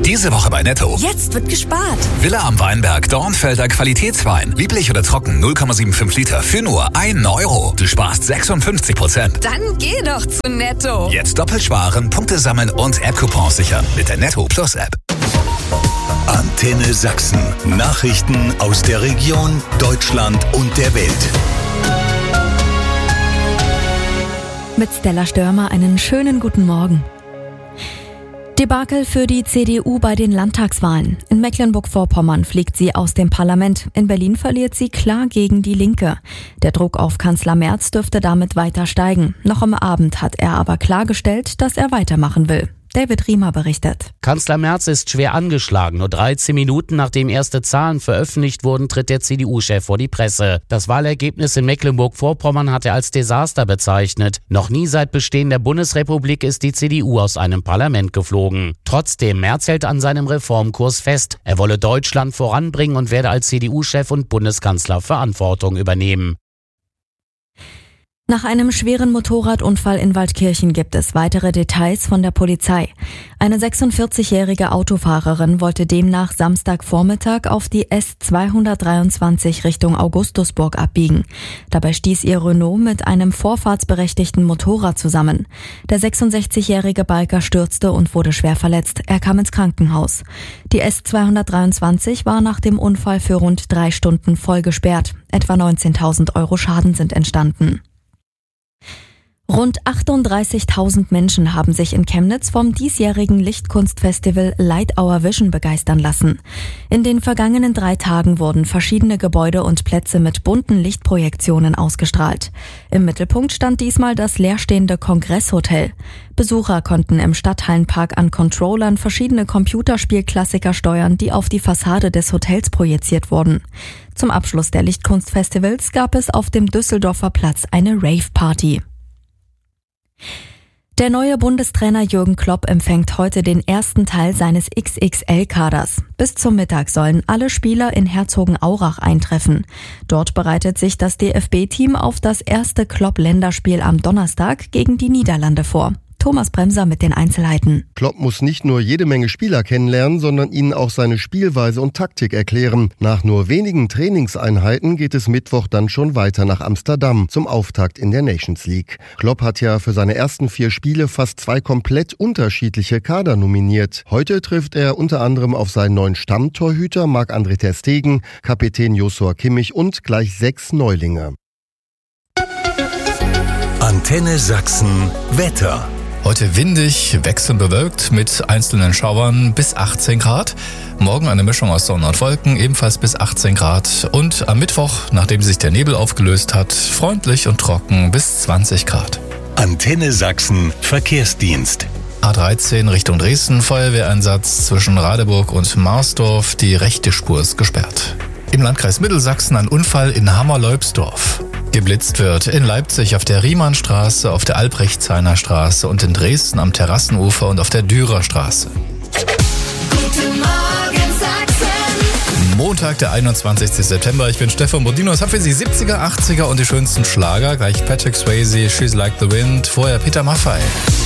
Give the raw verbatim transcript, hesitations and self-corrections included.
Diese Woche bei Netto. Jetzt wird gespart. Villa am Weinberg, Dornfelder Qualitätswein. Lieblich oder trocken null Komma fünfundsiebzig Liter für nur ein Euro. Du sparst sechsundfünfzig Prozent. Dann geh doch zu Netto. Jetzt doppelt sparen, Punkte sammeln und App-Coupons sichern mit der Netto Plus App. Antenne Sachsen. Nachrichten aus der Region, Deutschland und der Welt. Mit Stella Störmer einen schönen guten Morgen. Debakel für die C D U bei den Landtagswahlen. In Mecklenburg-Vorpommern fliegt sie aus dem Parlament. In Berlin verliert sie klar gegen die Linke. Der Druck auf Kanzler Merz dürfte damit weiter steigen. Noch am Abend hat er aber klargestellt, dass er weitermachen will. David Riemer berichtet. Kanzler Merz ist schwer angeschlagen. Nur dreizehn Minuten nachdem erste Zahlen veröffentlicht wurden, tritt der C D U-Chef vor die Presse. Das Wahlergebnis in Mecklenburg-Vorpommern hat er als Desaster bezeichnet. Noch nie seit Bestehen der Bundesrepublik ist die C D U aus einem Parlament geflogen. Trotzdem, Merz hält an seinem Reformkurs fest. Er wolle Deutschland voranbringen und werde als C D U-Chef und Bundeskanzler Verantwortung übernehmen. Nach einem schweren Motorradunfall in Waldkirchen gibt es weitere Details von der Polizei. Eine sechsundvierzigjährige Autofahrerin wollte demnach Samstagvormittag auf die S zweihundertdreiundzwanzig Richtung Augustusburg abbiegen. Dabei stieß ihr Renault mit einem vorfahrtsberechtigten Motorrad zusammen. Der sechsundsechzigjährige Biker stürzte und wurde schwer verletzt. Er kam ins Krankenhaus. Die S zweihundertdreiundzwanzig war nach dem Unfall für rund drei Stunden voll gesperrt. Etwa neunzehntausend Euro Schaden sind entstanden. Rund achtunddreißigtausend Menschen haben sich in Chemnitz vom diesjährigen Lichtkunstfestival Light Our Vision begeistern lassen. In den vergangenen drei Tagen wurden verschiedene Gebäude und Plätze mit bunten Lichtprojektionen ausgestrahlt. Im Mittelpunkt stand diesmal das leerstehende Kongresshotel. Besucher konnten im Stadthallenpark an Controllern verschiedene Computerspielklassiker steuern, die auf die Fassade des Hotels projiziert wurden. Zum Abschluss der Lichtkunstfestivals gab es auf dem Düsseldorfer Platz eine Rave-Party. Der neue Bundestrainer Jürgen Klopp empfängt heute den ersten Teil seines X X L-Kaders. Bis zum Mittag sollen alle Spieler in Herzogenaurach eintreffen. Dort bereitet sich das D F B-Team auf das erste Klopp-Länderspiel am Donnerstag gegen die Niederlande vor. Thomas Bremser mit den Einzelheiten. Klopp muss nicht nur jede Menge Spieler kennenlernen, sondern ihnen auch seine Spielweise und Taktik erklären. Nach nur wenigen Trainingseinheiten geht es Mittwoch dann schon weiter nach Amsterdam zum Auftakt in der Nations League. Klopp hat ja für seine ersten vier Spiele fast zwei komplett unterschiedliche Kader nominiert. Heute trifft er unter anderem auf seinen neuen Stammtorhüter Marc-André ter Stegen, Kapitän Joshua Kimmich und gleich sechs Neulinge. Antenne Sachsen Wetter. Heute windig, wechselnd bewölkt mit einzelnen Schauern bis achtzehn Grad. Morgen eine Mischung aus Sonne und Wolken, ebenfalls bis achtzehn Grad. Und am Mittwoch, nachdem sich der Nebel aufgelöst hat, freundlich und trocken bis zwanzig Grad. Antenne Sachsen Verkehrsdienst. A dreizehn Richtung Dresden, Feuerwehreinsatz zwischen Radeburg und Marsdorf. Die rechte Spur ist gesperrt. Im Landkreis Mittelsachsen ein Unfall in Hammer-Leubsdorf. Geblitzt wird in Leipzig auf der Riemannstraße, auf der Albrechtsheimer Straße und in Dresden am Terrassenufer und auf der Dürerstraße. Guten Morgen Sachsen. Montag, der einundzwanzigsten September. Ich bin Stefan Bodino. Es hat für Sie siebziger, achtziger und die schönsten Schlager. Gleich Patrick Swayze, She's Like the Wind. Vorher Peter Maffay.